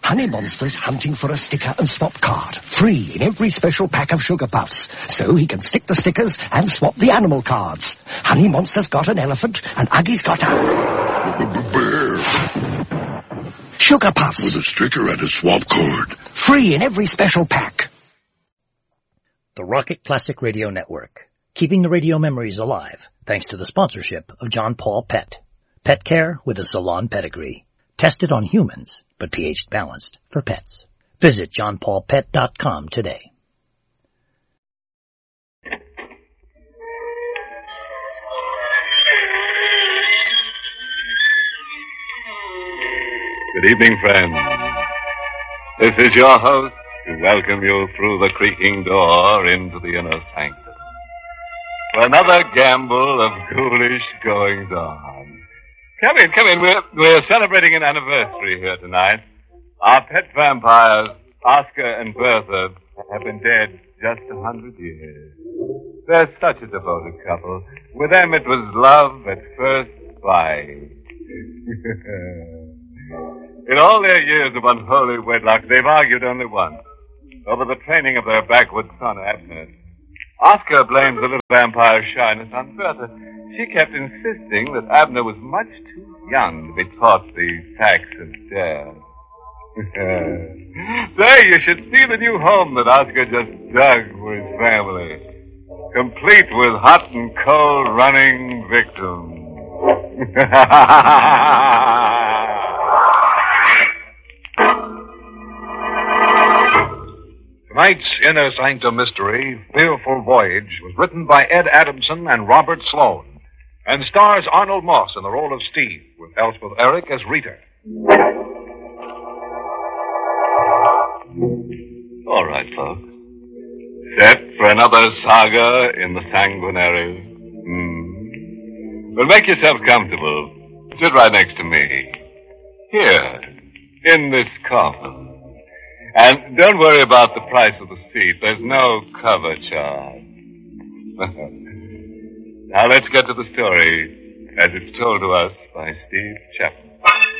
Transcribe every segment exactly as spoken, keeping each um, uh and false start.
Honey Monster's hunting for a sticker and swap card, free in every special pack of Sugar Puffs, so he can stick the stickers and swap the animal cards. Honey Monster's got an elephant, and Uggie's got a... bear. Sugar Puffs. With a sticker and a swap card. Free in every special pack. The Rocket Classic Radio Network, keeping the radio memories alive, thanks to the sponsorship of John Paul Pet. Pet care with a salon pedigree. Tested on humans, but pH balanced for pets. Visit john paul pet dot com today. Good evening, friends. This is your host to welcome you through the creaking door into the inner sanctum for another gamble of ghoulish goings-on. Come in, come in. We're, we're celebrating an anniversary here tonight. Our pet vampires, Oscar and Bertha, have been dead just a hundred years. They're such a devoted couple. With them it was love at first sight. In all their years of unholy wedlock, they've argued only once, over the training of their backwoods son, Abner. Oscar blames the little vampire's shyness on Bertha. She kept insisting that Abner was much too young to be taught the facts of death. Say, you should see the new home that Oscar just dug for his family. Complete with hot and cold running victims. Tonight's Inner Sanctum Mystery, Fearful Voyage, was written by Ed Adamson and Robert Sloan, and stars Arnold Moss in the role of Steve, with Elspeth Eric as Rita. All right, folks. Set for another saga in the sanguinary. Hmm. Well, make yourself comfortable. Sit right next to me. Here, in this coffin. And don't worry about the price of the seat. There's no cover charge. Now let's get to the story as it's told to us by Steve Chapman.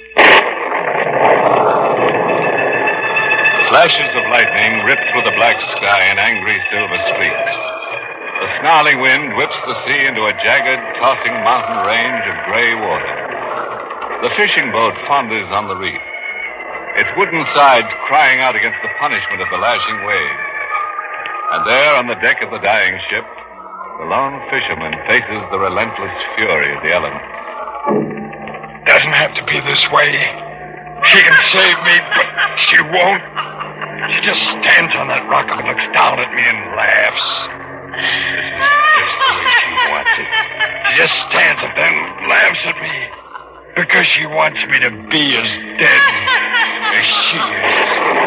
Flashes of lightning rip through the black sky in angry silver streaks. The snarling wind whips the sea into a jagged, tossing mountain range of gray water. The fishing boat founders on the reef, its wooden sides crying out against the punishment of the lashing waves. And there on the deck of the dying ship, the lone fisherman faces the relentless fury of the elements. Doesn't have to be this way. She can save me, but she won't. She just stands on that rock and looks down at me and laughs. This is just the way she wants it. She just stands up there and laughs at me because she wants me to be as dead as she is.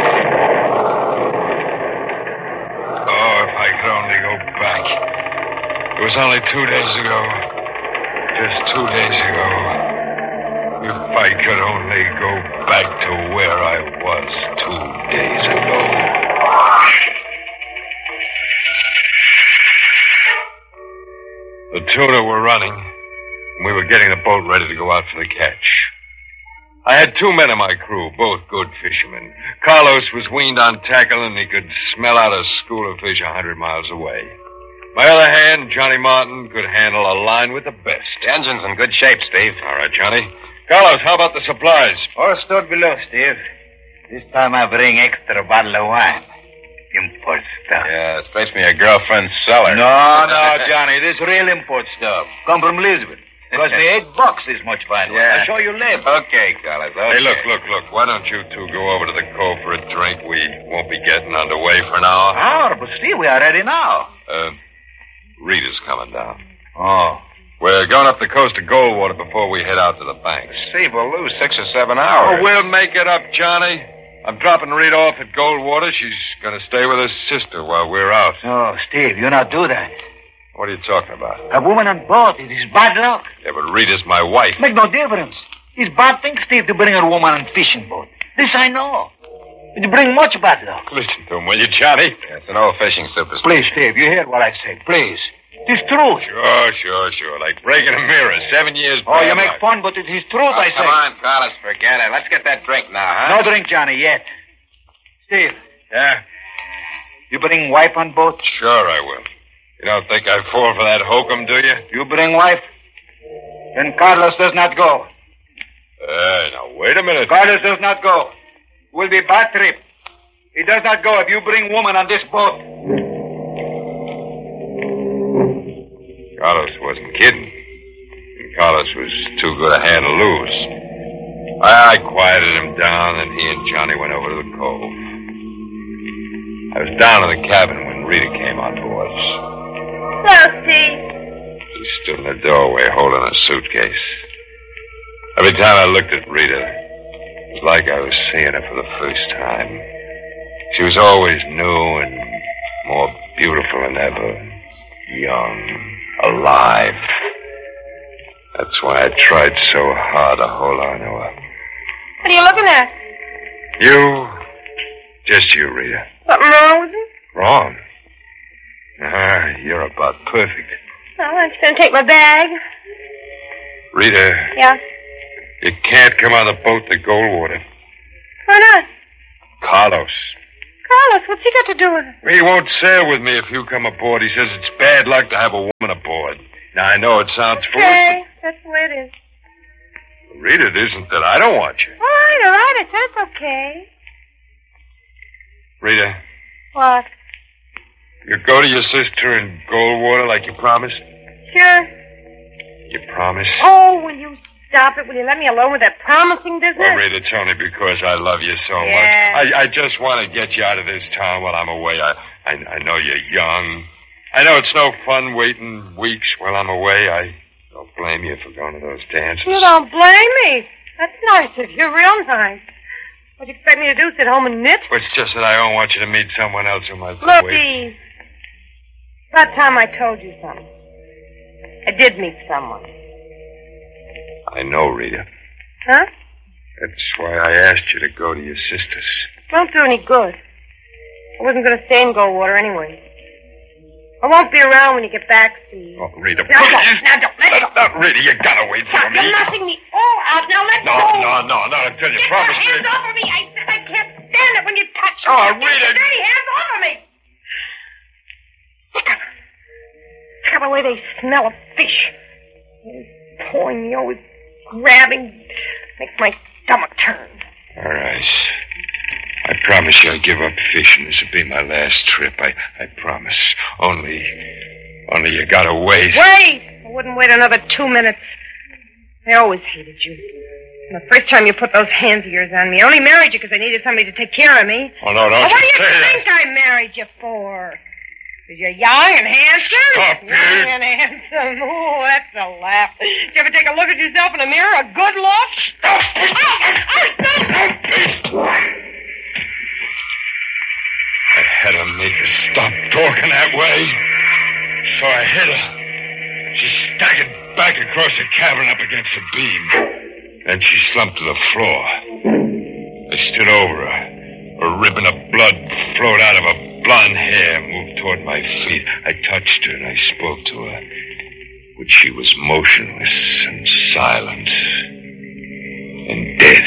Oh, if I could only go back. It was only two days ago. Just two days ago. If I could only go back to where I was two days ago. The tuna were running, and we were getting the boat ready to go out for the catch. I had two men in my crew, both good fishermen. Carlos was weaned on tackle, and he could smell out a school of fish a hundred miles away. My other hand, Johnny Martin, could handle a line with the best. The engine's in good shape, Steve. All right, Johnny. Carlos, how about the supplies? All stored below, Steve. This time I bring extra bottle of wine. Import stuff. Yeah, it's basically a girlfriend's cellar. No, no, Johnny. This real import stuff. Come from Lisbon. Cost me eight bucks this much fine wine. Yeah. I'll show you later. Okay, Carlos. Okay. Hey, look, look, look. Why don't you two go over to the cove for a drink? We won't be getting underway for an hour. Hour? But Steve, we are ready now. Uh, Rita's coming down. Oh. We're going up the coast of Goldwater before we head out to the banks. Steve, we'll lose six or seven hours. Oh, we'll make it up, Johnny. I'm dropping Rita off at Goldwater. She's going to stay with her sister while we're out. Oh, Steve, you not do that. What are you talking about? A woman on board. It is bad luck. Yeah, but Rita's my wife. Make no difference. It's bad thing, Steve, to bring a woman on fishing boat. This I know. It bring much bad luck. Listen to him, will you, Johnny? Yeah, it's an old fishing superstition. Please, Steve, you hear what I say. Please. It is truth. Sure, sure, sure. Like breaking a mirror. Seven years Oh, you bad make luck. fun, but it is truth, Oh, I say. come on, Carlos, forget it. Let's get that drink now, huh? No drink, Johnny, yet. Steve, Yeah? you bring wife on boat? Sure I will. You don't think I'd fall for that hokum, do you? You bring wife? Then Carlos does not go. Uh, now, wait a minute. Carlos does not go. Will be bad trip. He does not go if you bring woman on this boat. Carlos wasn't kidding. And Carlos was too good a hand to lose. I, I quieted him down, and he and Johnny went over to the cove. I was down in the cabin when Rita came on board. Hello, Steve. She stood in the doorway holding a suitcase. Every time I looked at Rita, it was like I was seeing her for the first time. She was always new and more beautiful than ever. Young, alive. That's why I tried so hard to hold on to her. What are you looking at? You, just you, Rita. Something wrong with you? Wrong. Ah, you're about perfect. Well, I'm just going to take my bag. Rita, Yeah? you can't come on the boat to Goldwater. Why not? Carlos. Carlos, what's he got to do with it? He won't sail with me if you come aboard. He says it's bad luck to have a woman aboard. Now, I know it sounds foolish, Okay, that's the way it is. but Rita, it isn't that I don't want you. All right, all right, I said it's okay. Rita, What? you go to your sister in Goldwater like you promised? Sure. You promise? Oh, will you stop it? Will you let me alone with that promising business? Well, Rita, it's only because I love you so Yeah. much. I, I just want to get you out of this town while I'm away. I, I, I know you're young. I know it's no fun waiting weeks while I'm away. I don't blame you for going to those dances. You don't blame me. That's nice of you, real nice. What do you expect me to do, sit home and knit? Well, it's just that I don't want you to meet someone else who might Look, wait. Eve. About time I told you something. I did meet someone. I know, Rita. Huh? That's why I asked you to go to your sister's. Won't do any good. I wasn't going to stay in Goldwater anyway. I won't be around when you get back, Steve. Oh, Rita, Now, please. don't, now, don't, let No, go. no, Rita, you gotta wait for Stop, me. you're knocking me all out. Now, let No, go. no, no, not until you Get promise your hands me. off of me. I said I can't stand it when you touch me. Oh, Now, get Rita. your dirty hands off of me. Look at Look at the way they smell of fish. Always pulling me, always grabbing. Makes my stomach turn. All right. I promise you I'll give up fishing. This will be my last trip. I, I promise. Only, only you gotta wait. Wait! I wouldn't wait another two minutes. I always hated you. And the first time you put those hands of yours on me, I only married you because I needed somebody to take care of me. Oh, no, don't Well, what do you you say that. think I married you for? Because you're young and handsome? Stop it. Young and handsome. Oh, that's a laugh. Did you ever take a look at yourself in a mirror? A good look? Stop Oh, it. oh, stop. I had to make her stop talking that way. So I hit her. She staggered back across the cabin up against the beam. Then she slumped to the floor. I stood over her. A ribbon of blood flowed out of her blonde hair, moved toward my feet. I touched her and I spoke to her. But she was motionless and silent. And dead.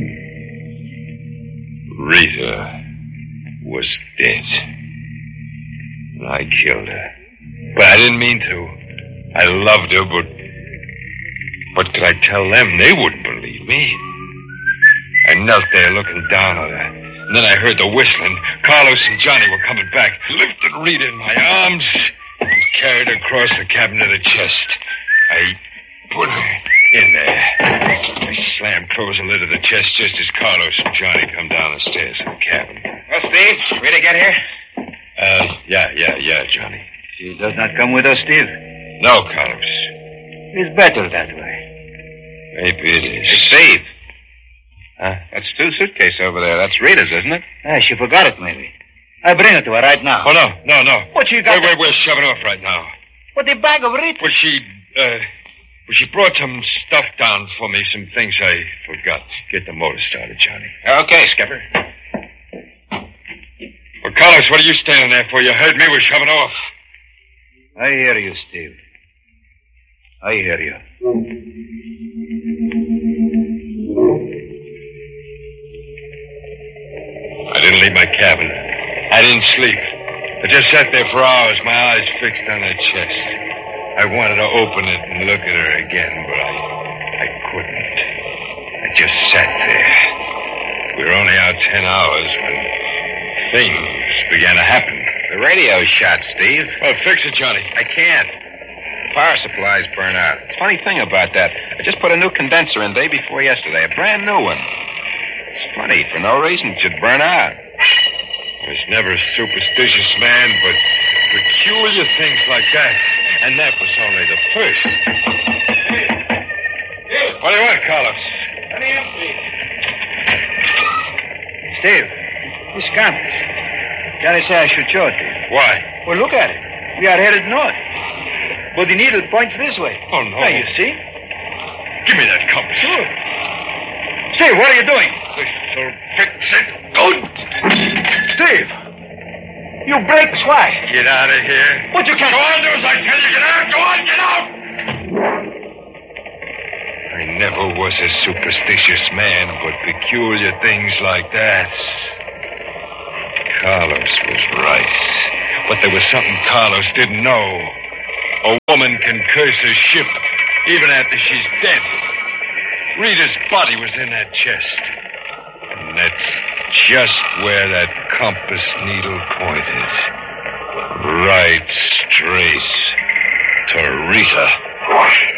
Rita was dead. And I killed her. But I didn't mean to. I loved her, but... What could I tell them? They wouldn't believe me. I knelt there looking down at her. And then I heard the whistling. Carlos and Johnny were coming back. Lifted Rita in my arms and carried her across the cabin to the chest. I put her in there. I slammed close the lid of the chest just as Carlos and Johnny come down the stairs of the cabin. Well, Steve, Rita get here? Uh, yeah, yeah, yeah, Johnny. She does not come with us, Steve. No, Carlos. It's better that way. Maybe it is. Hey, Steve. Huh? That's Stu's suitcase over there. That's Rita's, isn't it? Ah, she forgot it, maybe. I bring it to her right now. Oh, no, no, no. What she got? Wait, wait, we're shoving off right now. What, the bag of Rita? Well, she, uh, well, she brought some stuff down for me, some things I forgot. Get the motor started, Johnny. Okay, Skipper. Well, Carlos, what are you standing there for? You heard me. We're shoving off. I hear you, Steve. I hear you. I didn't leave my cabin. I didn't sleep. I just sat there for hours, my eyes fixed on her chest. I wanted to open it and look at her again, but I, I couldn't. I just sat there. We were only out ten hours when things began to happen. The radio's shot, Steve. Well, fix it, Johnny. I can't. The power supply's burnt out. It's a funny thing about that. I just put a new condenser in day before yesterday, a brand new one. It's funny. For no reason, it should burn out. I was never a superstitious man, but peculiar things like that. And that was only the first. What do you want, Carlos? Honey, empty. Steve, this compass. Johnny said I should show it to you. Why? Well, look at it. We are headed north. But the needle points this way. Oh, no. Now, you see? Give me that compass. Sure. Steve, what are you doing? This'll fix it good. Steve! You break swag. Get out of here. What you can't... Go on, do as I tell you. Get out. Go on, get out. I never was a superstitious man, but peculiar things like that. Carlos was right. But there was something Carlos didn't know. A woman can curse her ship even after she's dead. Rita's body was in that chest. And that's just where that compass needle pointed. Right straight to Rita.